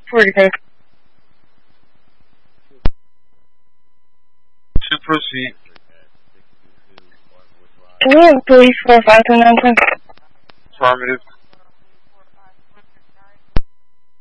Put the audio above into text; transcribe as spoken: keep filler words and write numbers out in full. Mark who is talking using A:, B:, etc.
A: forty-five.
B: To proceed.
A: Can we have police four five two nine ten?
B: Affirmative.